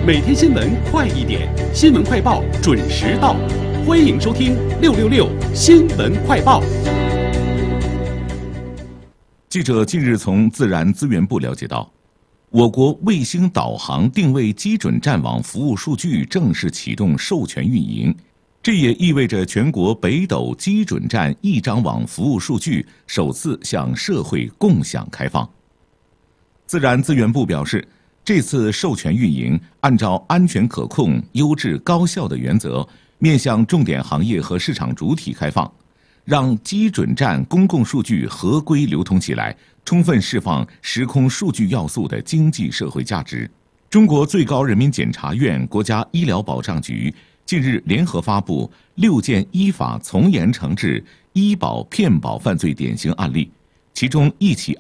每天新闻快一点，新闻快报准时到，欢迎收听666新闻快报。 记者近日从自然资源部了解到，我国卫星导航定位基准站网服务数据正式启动授权运营，这也意味着全国北斗基准站一张网服务数据首次向社会共享开放。自然资源部表示，这次授权运营按照安全可控、优质高效的原则，面向重点行业和市场主体开放，让基准站公共数据合规流通起来，充分释放时空数据要素的经济社会价值。中国最高人民检察院、国家医疗保障局近日联合发布6件依法从严惩治医保骗保犯罪典型案例，其中1起